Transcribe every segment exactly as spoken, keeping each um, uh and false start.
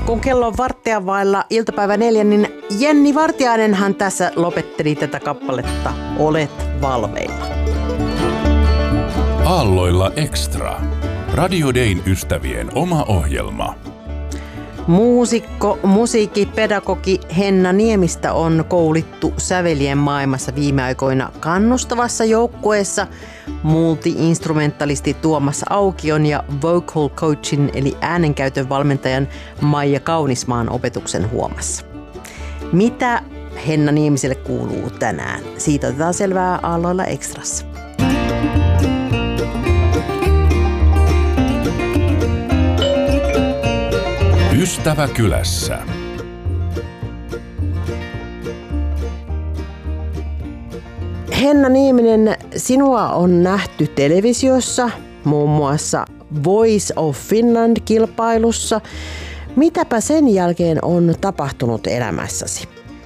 kun kello on varttia vailla iltapäivä neljä, niin Jenni Vartiainenhan tässä lopetteli tätä kappaletta Olet valveilla. Aalloilla Extra. Radio Dayn ystävien oma ohjelma. Muusikko, musiikkipedagogi Henna Niemistä on koulittu sävelien maailmassa viime aikoina kannustavassa joukkueessa multi-instrumentalisti Tuomas Aukion ja vocal coachin eli äänenkäytön valmentajan Maija Kaunismaan opetuksen huomassa. Mitä Henna Niemiselle kuuluu tänään? Siitä otetaan selvää Aalloilla Extrassa. Ystävä kylässä. Henna Nieminen, sinua on nähty televisiossa, muun muassa Voice of Finland-kilpailussa. Mitäpä sen jälkeen on tapahtunut elämässäsi?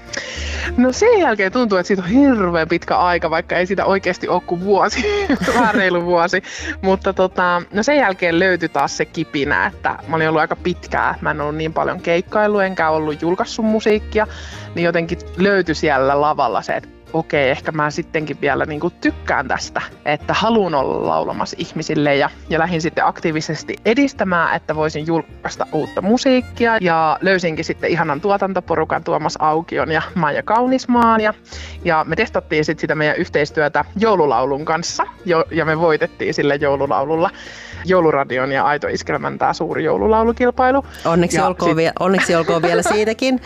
No sen jälkeen tuntuu, että siitä on hirveän pitkä aika, vaikka ei siitä oikeasti ole kuin vuosi, vähän reilu vuosi. Mutta tota, no sen jälkeen löytyi taas se kipinä, että mä olin ollut aika pitkää. Mä en ollut niin paljon keikkaillut, enkä ollut julkaissut musiikkia. Niin jotenkin löytyi siellä lavalla se, että okei, ehkä mä sittenkin vielä niin kuin tykkään tästä, että haluan olla laulamassa ihmisille ja, ja lähdin sitten aktiivisesti edistämään, että voisin julkaista uutta musiikkia ja löysinkin sitten ihanan tuotantoporukan Tuomas Aukion ja Maija Kaunismaan ja, ja me testattiin sitten sitä meidän yhteistyötä joululaulun kanssa jo, ja me voitettiin sille joululaululla Jouluradion ja Aito Iskelmän tämä suuri joululaulukilpailu. Onneksi, olkoon, sit... vie- onneksi olkoon vielä siitäkin.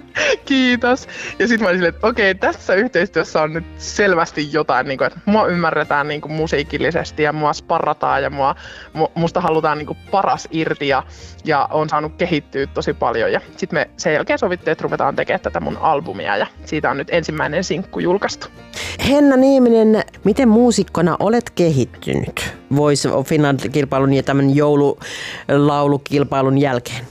Kiitos. Ja sitten mä olin silleen, että okei, tässä yhteistyössä on nyt selvästi jotain, niin kuin, että mua ymmärretään niin kuin musiikillisesti ja mua sparrataan ja mua, musta halutaan niin kuin paras irti ja, ja on saanut kehittyä tosi paljon. Ja sitten me sen jälkeen sovittiin, että ruvetaan tekemään tätä mun albumia ja siitä on nyt ensimmäinen sinkku julkaistu. Henna Nieminen, miten muusikkona olet kehittynyt Voice of Finland-kilpailun ja tämän joululaulukilpailun jälkeen?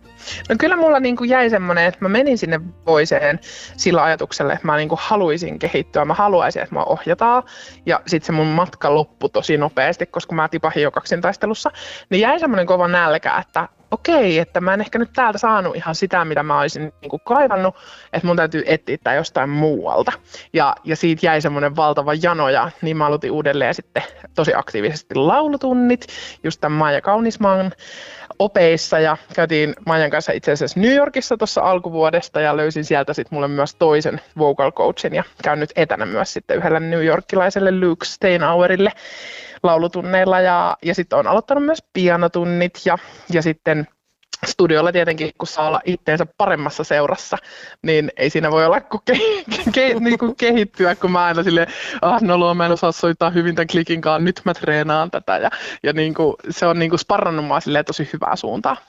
No kyllä mulla niinku jäi semmoinen, että mä menin sinne Voiceen sillä ajatuksella, että mä niinku haluaisin kehittyä, mä haluaisin, että mä ohjataan. Ja sitten se mun matka loppui tosi nopeasti, koska mä tipahin jo kaksintaistelussa. Niin jäi semmoinen kova nälkä, että okei, että mä en ehkä nyt täältä saanut ihan sitä, mitä mä olisin niinku kaivannut, että mun täytyy etsiä tää jostain muualta. Ja, ja siitä jäi semmoinen valtava jano, ja niin mä aloitin uudelleen sitten tosi aktiivisesti laulutunnit, just tämän Maija Kaunismaan opeissa, ja käytiin Maijan kanssa itse asiassa New Yorkissa tuossa alkuvuodesta, ja löysin sieltä sitten mulle myös toisen vocal coachin, ja käyn nyt etänä myös sitten yhdelle New Yorkilaiselle Luke Steinauerille laulutunneilla, ja, ja sitten olen aloittanut myös pianotunnit, ja, ja sitten studiolla tietenkin, kun saa olla itteensä paremmassa seurassa, niin ei siinä voi olla kuin, ke- ke- niin kuin kehittyä, kun mä aina silleen, ah no luo, mä en osaa soittaa hyvin tämän klikinkaan, nyt mä treenaan tätä, ja, ja niin kuin, se on niin kuin sparrannut mua silleen tosi hyvää suuntaa.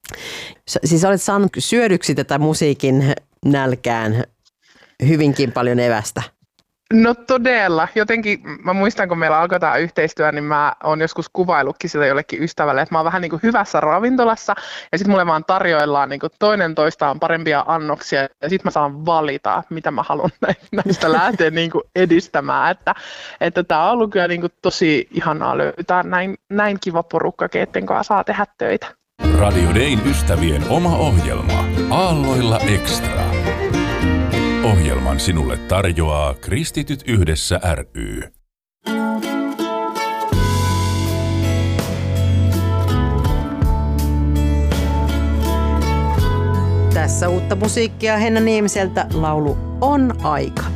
Siis olet saanut syödyksi tätä musiikin nälkään hyvinkin paljon evästä. No todella. Jotenkin mä muistan, kun meillä alkoi tämä yhteistyö, niin mä oon joskus kuvaillutkin sitä jollekin ystävälle, että mä oon vähän niin kuin hyvässä ravintolassa ja sitten mulle vaan tarjoillaan niin kuin toinen toistaan parempia annoksia ja sitten mä saan valita, mitä mä haluan näistä lähteä niin kuin edistämään. Että, että tää on ollut kyllä niin kuin tosi ihanaa löytää näin, näin kiva porukka, keitten kanssa saa tehdä töitä. Radio Dayn ystävien oma ohjelma Aalloilla Extra. Ohjelman sinulle tarjoaa Kristityt yhdessä ry. Tässä uutta musiikkia Henna Niemiseltä, laulu On aika.